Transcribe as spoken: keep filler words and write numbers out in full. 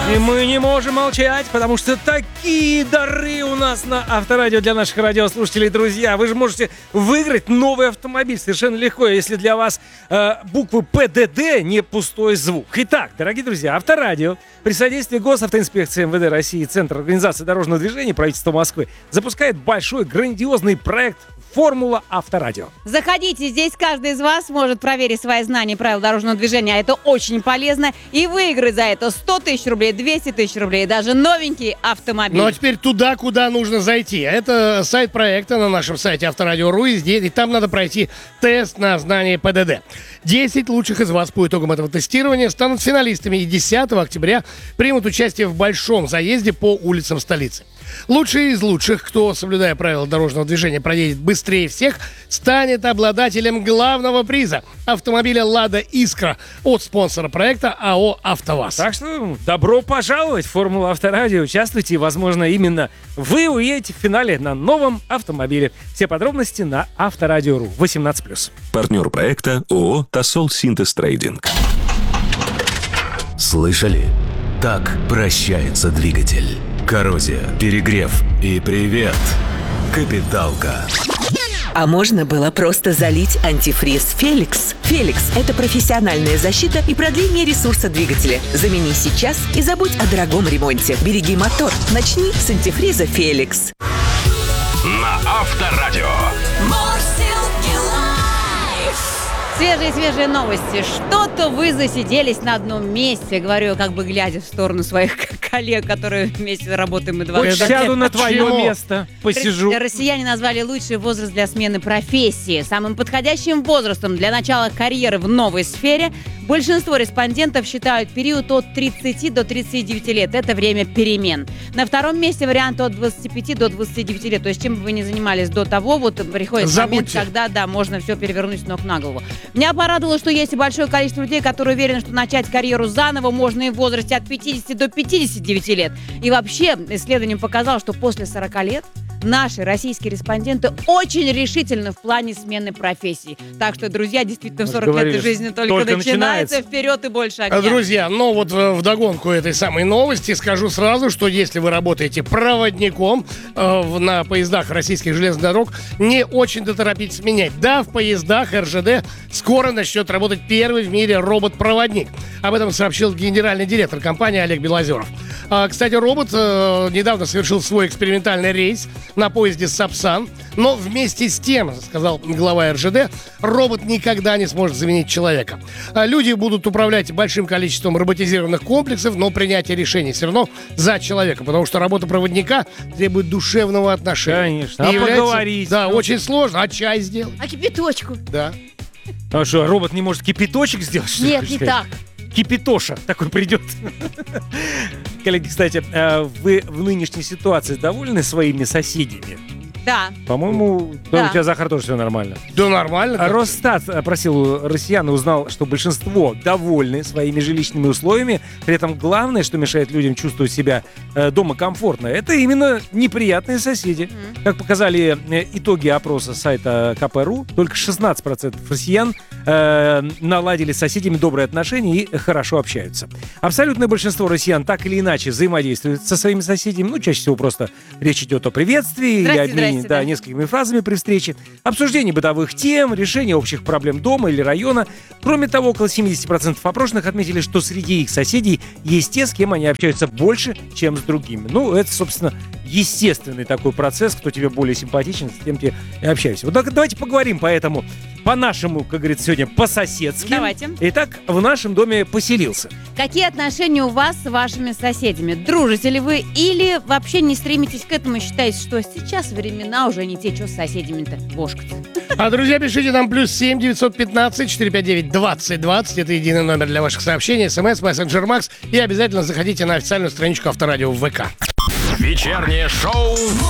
И мы не можем молчать, потому что такие дары у нас на Авторадио для наших радиослушателей, друзья. Вы же можете выиграть новый автомобиль совершенно легко, если для вас э, буквы П Д Д не пустой звук. Итак, дорогие друзья, Авторадио при содействии Госавтоинспекции Эм Вэ Дэ России и Центра организации дорожного движения правительства Москвы запускает большой грандиозный проект «Формула Авторадио». Заходите, здесь каждый из вас может проверить свои знания правил дорожного движения, а это очень полезно, и выиграть за это сто тысяч рублей, двести тысяч рублей, даже новенький автомобиль. Ну а теперь туда, куда нужно зайти. Это сайт проекта на нашем сайте Авторадио точка ру, и, здесь, и там надо пройти тест на знание П Д Д. десять лучших из вас по итогам этого тестирования станут финалистами и десятого октября примут участие в большом заезде по улицам столицы. Лучший из лучших, кто, соблюдая правила дорожного движения, проедет быстрее всех, станет обладателем главного приза – автомобиля «Лада Искра» от спонсора проекта А О «АвтоВАЗ». Так что добро пожаловать в «Формулу Авторадио». Участвуйте, и, возможно, именно вы уедете в финале на новом автомобиле. Все подробности на Авторадио точка ру. восемнадцать плюс. Партнер проекта ООО «Тосол Синтез Трейдинг». Слышали? Так прощается двигатель. Коррозия, перегрев и привет, капиталка. А можно было просто залить антифриз «Феликс». «Феликс» — это профессиональная защита и продление ресурса двигателя. Замени сейчас и забудь о дорогом ремонте. Береги мотор. Начни с антифриза «Феликс». На Авторадио. Свежие-свежие новости. Что-то вы засиделись на одном месте, говорю, как бы глядя в сторону своих коллег, которые вместе работаем и двадцать Вот лет. сяду на твое Почему? место, посижу. Россияне назвали лучший возраст для смены профессии. Самым подходящим возрастом для начала карьеры в новой сфере большинство респондентов считают период от тридцати до тридцати девяти лет. Это время перемен. На втором месте вариант от двадцати пяти до двадцати девяти лет. То есть чем бы вы ни занимались до того, вот приходит момент, Забудьте. когда, да, можно все перевернуть с ног на голову. Меня порадовало, что есть и большое количество людей, которые уверены, что начать карьеру заново можно и в возрасте от пятидесяти до пятидесяти девяти лет. И вообще, исследование показало, что после сорока лет наши российские респонденты очень решительны в плане смены профессий. Так что, друзья, действительно, в Мы же сорок говорили, лет и жизнь только, только начинается, начинается. вперед и больше огня. Друзья, ну вот э, вдогонку этой самой новости скажу сразу, что если вы работаете проводником э, в- на поездах российских железных дорог, не очень-то торопитесь менять. Да, в поездах Эр Жэ Дэ скоро начнет работать первый в мире робот-проводник. Об этом сообщил генеральный директор компании Олег Белозеров. А, кстати, робот э, недавно совершил свой экспериментальный рейс на поезде Сапсан, но вместе с тем, сказал глава Эр Жэ Дэ, робот никогда не сможет заменить человека. А люди будут управлять большим количеством роботизированных комплексов, но принятие решений все равно за человека, потому что работа проводника требует душевного отношения. Конечно. И А является- поговорить? Да, очень сложно. А чай сделать? А кипяточку? Да. А что, робот не может кипяточек сделать? что ли, Нет, хочешь не сказать? так. Кипятоша такой придет. Коллеги, кстати, э, вы в нынешней ситуации довольны своими соседями? Да. По-моему, да, Да. у тебя, Захар, тоже все нормально. Да нормально. А Росстат опросил у россиян и узнал, что большинство довольны своими жилищными условиями. При этом главное, что мешает людям чувствовать себя э, дома комфортно, это именно неприятные соседи. Как показали э, итоги опроса сайта ка пэ точка ру, только шестнадцать процентов россиян э, наладили с соседями добрые отношения и хорошо общаются. Абсолютное большинство россиян так или иначе взаимодействуют со своими соседями. Ну, чаще всего просто речь идет о приветствии, Здрасте, и обмене здрасте, да, да. несколькими фразами при встрече, обсуждение бытовых тем, решение общих проблем дома или района. Кроме того, около семьдесят процентов опрошенных отметили, что среди их соседей есть те, с кем они общаются больше, чем с другими. Ну, это, собственно, естественный такой процесс. Кто тебе более симпатичен, с тем ты и общаешься. Вот так давайте поговорим поэтому по-нашему, как говорится, сегодня по-соседски. Давайте. Итак, в нашем доме поселился. Какие отношения у вас с вашими соседями? Дружите ли вы или вообще не стремитесь к этому и считаете, что сейчас времена уже не те, что с соседями-то бошкаться? А, друзья, пишите нам плюс семь девятьсот пятнадцать четыреста пятьдесят девять двадцать двадцать. Это единый номер для ваших сообщений. СМС, мессенджер Макс. И обязательно заходите на официальную страничку Авторадио в вэ ка. Вечернее шоу